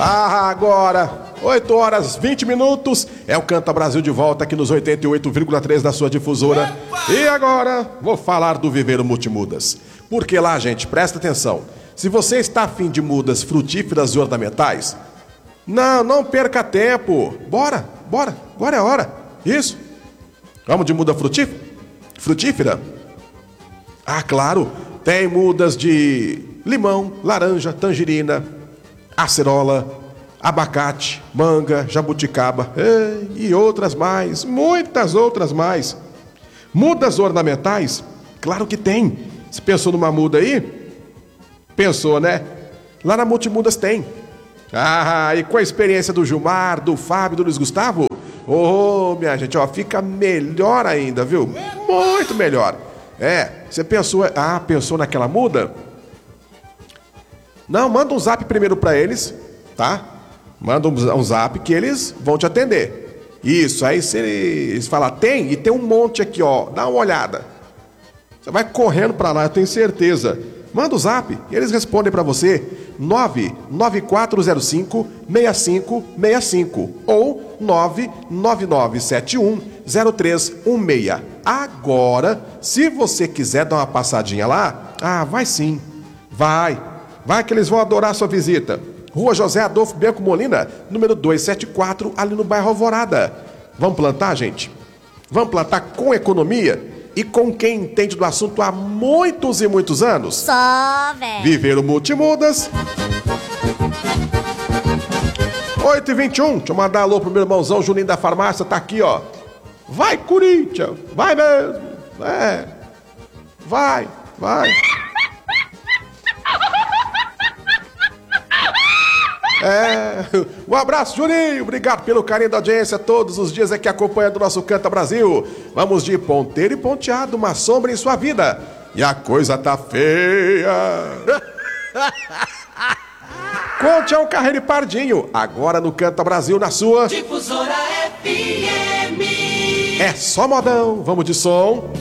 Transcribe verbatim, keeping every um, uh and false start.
Ah, agora, oito horas e vinte minutos, é o Canta Brasil de volta aqui nos oitenta e oito vírgula três da sua difusora. Epa! E agora, vou falar do Viveiro Multimudas. Porque lá, gente, presta atenção. Se você está afim de mudas frutíferas e ornamentais, não, não perca tempo. Bora, bora, agora é a hora. Isso. Vamos de muda frutífera? Frutífera? Ah, claro, tem mudas de limão, laranja, tangerina, acerola, abacate, manga, jabuticaba e outras mais, muitas outras mais. Mudas ornamentais? Claro que tem. Você pensou numa muda aí? Pensou, né? Lá na Multimudas tem. Ah, e com a experiência do Gilmar, do Fábio, do Luiz Gustavo, oh, minha gente, ó, fica melhor ainda, viu? Muito melhor. É, você pensou, ah, pensou naquela muda? Não, manda um zap primeiro pra eles, tá? Manda um, um zap que eles vão te atender. Isso, aí se eles falar, tem, e tem um monte aqui, ó, dá uma olhada. Você vai correndo pra lá, eu tenho certeza. Manda o zap e eles respondem pra você. nove nove quatro zero cinco seis cinco seis cinco ou nove nove nove sete um zero três um seis. Agora, se você quiser dar uma passadinha lá, ah, vai sim, vai, vai que eles vão adorar a sua visita. Rua José Adolfo Bianco Molina, número duzentos e setenta e quatro, ali no bairro Alvorada. Vamos plantar, gente? Vamos plantar com economia e com quem entende do assunto há muitos e muitos anos? Só, velho. Viveiro Multimudas. oito e vinte e um, deixa eu mandar alô pro meu irmãozão Juninho da farmácia, tá aqui, ó. Vai, Corinthians, vai mesmo. É, vai, vai. É, um abraço, Juninho, obrigado pelo carinho da audiência todos os dias aqui acompanhando o nosso Canta Brasil. Vamos de ponteiro e ponteado, uma sombra em sua vida. E a coisa tá feia. Conte ao Carreiro e Pardinho, agora no Canta Brasil na sua Difusora F M. É só modão, vamos de som.